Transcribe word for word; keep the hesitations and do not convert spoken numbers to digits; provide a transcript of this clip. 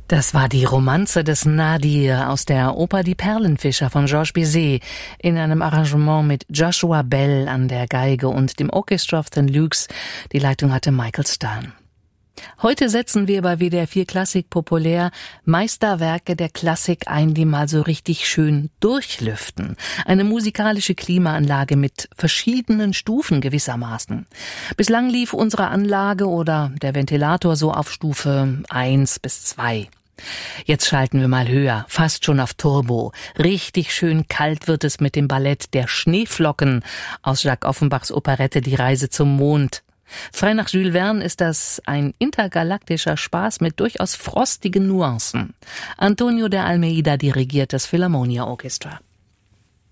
Das war die Romanze des Nadir aus der Oper Die Perlenfischer von Georges Bizet in einem Arrangement mit Joshua Bell an der Geige und dem Orchestra of Saint Luke's. Die Leitung hatte Michael Stern. Heute setzen wir bei W D R vier Klassik populär Meisterwerke der Klassik ein, die mal so richtig schön durchlüften. Eine musikalische Klimaanlage mit verschiedenen Stufen gewissermaßen. Bislang lief unsere Anlage oder der Ventilator so auf Stufe eins bis zwei. Jetzt schalten wir mal höher, fast schon auf Turbo. Richtig schön kalt wird es mit dem Ballett der Schneeflocken aus Jacques Offenbachs Operette Die Reise zum Mond. Frei nach Jules Verne ist das ein intergalaktischer Spaß mit durchaus frostigen Nuancen. Antonio de Almeida dirigiert das Philharmonia Orchestra.